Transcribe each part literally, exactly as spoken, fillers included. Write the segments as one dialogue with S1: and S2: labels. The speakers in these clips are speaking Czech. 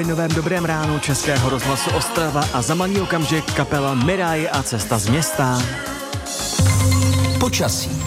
S1: Novém dobrém ránu Českého rozhlasu Ostrava a za malý okamžik kapela Miraj a Cesta z města.
S2: Počasí.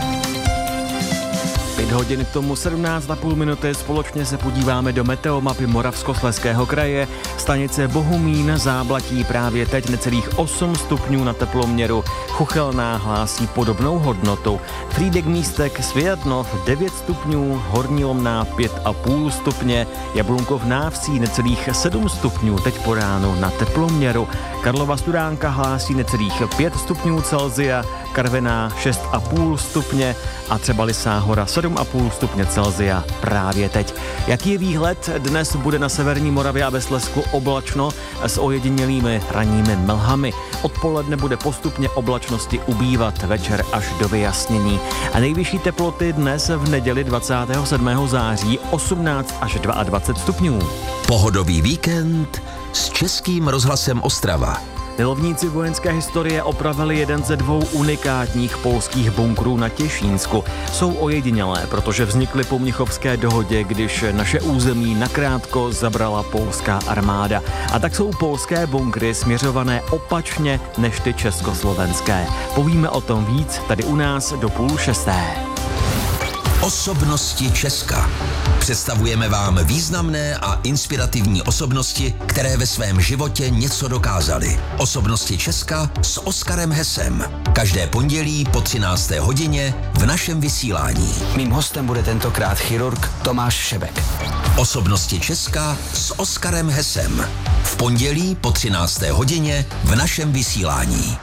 S1: Pět hodin k tomu sedmnáct a půl minuty společně se podíváme do meteomapy Moravskoslezského kraje. Stanice Bohumín Záblatí právě teď necelých osm stupňů na teploměru. Chuchelná hlásí podobnou hodnotu. Frýdek Místek Světnov devět stupňů, Horní Lomná pět a půl stupně, Jablunkov Návsí necelých sedm stupňů teď po ránu na teploměru. Karlova Studánka hlásí necelých pět stupňů Celsia, Karviná šest a půl stupně a třeba Lysá hora sedm a půl stupně Celsia právě teď. Jaký je výhled? Dnes bude na severní Moravě a ve Slezsku oblačno s ojedinělými ranními mlhami. Odpoledne bude postupně oblačnosti ubývat, večer až do vyjasnění. A nejvyšší teploty dnes v neděli dvacátého sedmého září osmnáct až dvacet dva stupňů.
S2: Pohodový víkend s Českým rozhlasem Ostrava.
S1: Milovníci vojenské historie opravili jeden ze dvou unikátních polských bunkrů na Těšínsku. Jsou ojedinělé, protože vznikly po Mnichovské dohodě, když naše území nakrátko zabrala polská armáda. A tak jsou polské bunkry směřované opačně než ty československé. Povíme o tom víc tady u nás do půl šesté.
S2: Osobnosti Česka. Představujeme vám významné a inspirativní osobnosti, které ve svém životě něco dokázaly. Osobnosti Česka s Oskarem Hesem. Každé pondělí po třinácté hodině v našem vysílání.
S3: Mým hostem bude tentokrát chirurg Tomáš Šebek.
S2: Osobnosti Česka s Oskarem Hesem. V pondělí po třinácté hodině v našem vysílání.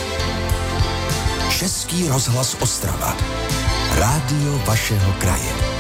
S2: Český rozhlas Ostrava. Rádio vašeho kraje.